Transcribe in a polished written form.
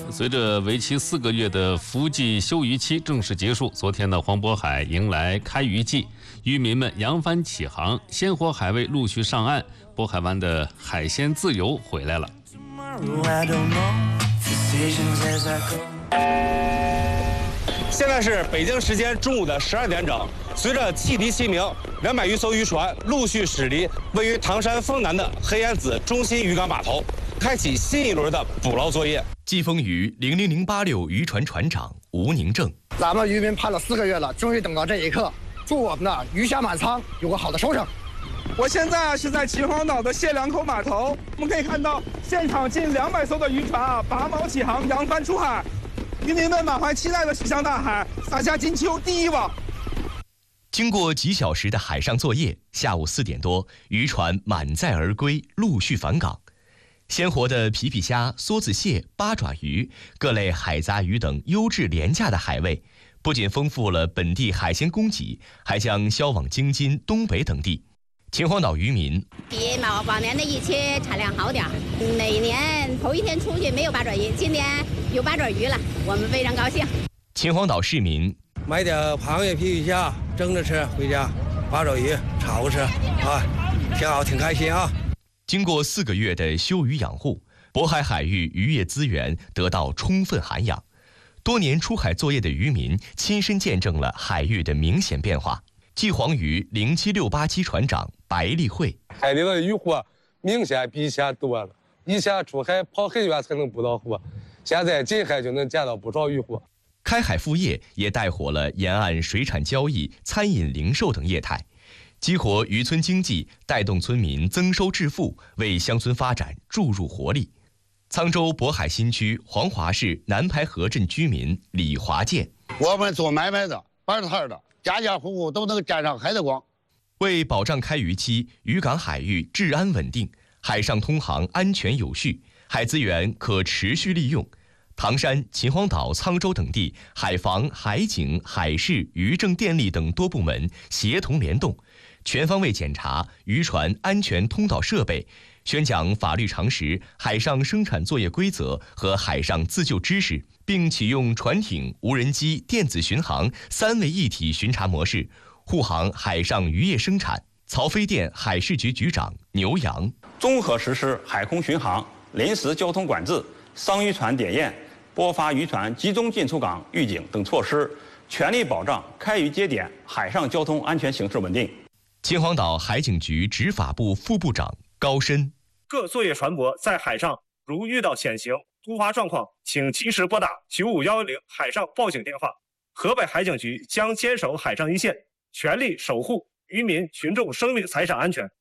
随着为期4个月的伏季休渔期正式结束，昨天呢，黄渤海迎来开渔季，渔民们扬帆起航，鲜活海味陆续上岸，渤海湾的海鲜自由回来了。 现在是北京时间中午的12点整，随着汽笛齐鸣，200余艘渔船陆续驶离位于唐山丰南的黑岩子中心渔港码头，开启新一轮的捕捞作业。 季风渔00086渔船船长吴宁正， 咱们渔民盼了4个月了，终于等到这一刻，祝我们的鱼虾满仓有个好的收成。 我现在是在秦皇岛的谢良口码头，我们可以看到现场近200艘的渔船拔锚起航，扬帆出海，渔民们满怀期待地驶向大海，撒下金秋第一网。 经过几小时的海上作业，下午4点多，渔船满载而归，陆续返港。鲜活的皮皮虾、梭子蟹、八爪鱼、各类海杂鱼等优质廉价的海味，不仅丰富了本地海鲜供给，还将销往京津、东北等地。秦皇岛渔民比往年的一期产量好点，每年头一天出去没有八爪鱼，今年有八爪鱼了，我们非常高兴。 秦皇岛市民买点螃蟹、皮皮虾蒸着吃，回家八爪鱼炒着吃啊，挺好，挺开心啊。 经过4个月的休渔养护，渤海海域渔业资源得到充分涵养。多年出海作业的渔民亲身见证了海域的明显变化。冀黄渔07687机船长白丽慧， 海里的渔获明显比以前多了，以前出海跑很远才能捕到货，现在近海就能见到不少渔获。 开海复业也带火了沿岸水产交易、餐饮零售等业态，激活渔村经济，带动村民增收致富，为乡村发展注入活力。沧州渤海新区黄华市南排河镇居民李华建， 我们做买卖的、摆摊的，家家户户都能沾上海的光。 为保障开渔期渔港海域治安稳定，海上通航安全有序，海资源可持续利用，唐山、秦皇岛、沧州等地海防、海警、海事、渔政电力等多部门协同联动，全方位检查渔船安全通道设备，宣讲法律常识、海上生产作业规则和海上自救知识，并启用船艇、无人机、电子巡航3位一体巡查模式，护航海上渔业生产。曹飞店海事局局长牛阳， 综合实施海空巡航、临时交通管制、商渔船点验、拨发渔船集中进出港预警等措施，全力保障开渔节点海上交通安全形势稳定。 秦皇岛海警局执法部副部长高深， 各作业船舶在海上如遇到险情、突发状况，请及时拨打9510海上报警电话。河北海警局将坚守海上一线，全力守护渔民群众生命财产安全。